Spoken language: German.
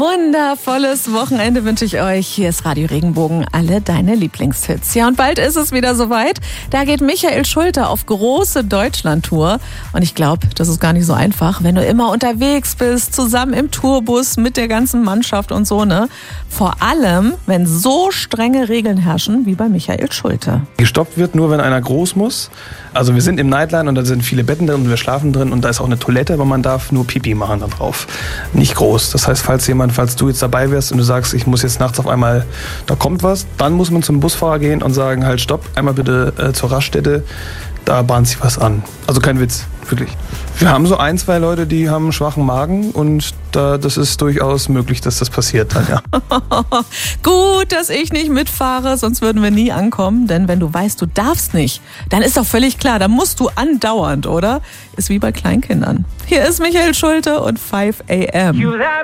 wundervolles Wochenende wünsche ich euch. Hier ist Radio Regenbogen, alle deine Lieblingshits. Ja, und bald ist es wieder soweit. Da geht Michael Schulte auf große Deutschlandtour. Und ich glaube, das ist gar nicht so einfach, wenn du immer unterwegs bist, zusammen im Tourbus mit der ganzen Mannschaft und so, ne? Vor allem, wenn so strenge Regeln herrschen wie bei Michael Schulte. Gestoppt wird nur, wenn einer groß muss. Also wir sind im Nightline und da sind viele Betten drin und wir schlafen drin und da ist auch eine Toilette, aber man darf nur Pipi machen da drauf. Nicht groß. Das heißt, falls du jetzt dabei wärst und du sagst, ich muss jetzt nachts auf einmal, da kommt was, dann muss man zum Busfahrer gehen und sagen, halt stopp, einmal bitte zur Raststätte, da bahnt sich was an. Also kein Witz, wirklich. Wir haben so 1, 2 Leute, die haben einen schwachen Magen und das ist durchaus möglich, dass das passiert dann, ja. Gut, dass ich nicht mitfahre, sonst würden wir nie ankommen. Denn wenn du weißt, du darfst nicht, dann ist doch völlig klar, dann musst du andauernd, oder? Ist wie bei Kleinkindern. Hier ist Michael Schulte und 5 AM.